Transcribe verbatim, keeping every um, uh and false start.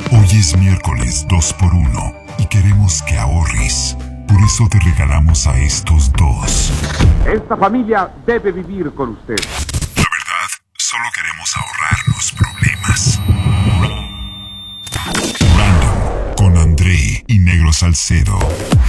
Hoy es miércoles dos por uno y queremos que ahorres. Por eso te regalamos a estos dos. Esta familia debe vivir con usted. La verdad, solo queremos ahorrarnos problemas. Random con André y Negro Salcedo.